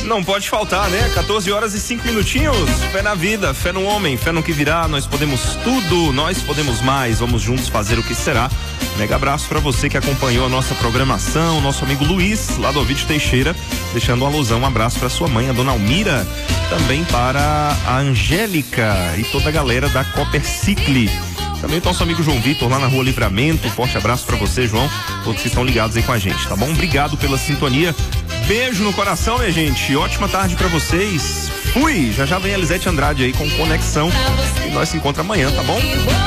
Não pode faltar, né? 14 horas e 5 minutinhos. Fé na vida, fé no homem, fé no que virá. Nós podemos tudo, nós podemos mais. Vamos juntos fazer o que será. Mega abraço pra você que acompanhou a nossa programação. Nosso amigo Luiz, lá do Ovídio Teixeira, deixando um alusão. Um abraço pra sua mãe, a dona Almira. Também para a Angélica e toda a galera da Copercicle. Também o nosso amigo João Vitor, lá na Rua Livramento. Forte abraço pra você, João. Todos que estão ligados aí com a gente, tá bom? Obrigado pela sintonia. Beijo no coração, minha gente. Ótima tarde pra vocês. Fui! Já vem a Elisete Andrade aí com Conexão. E nós se encontramos amanhã, tá bom?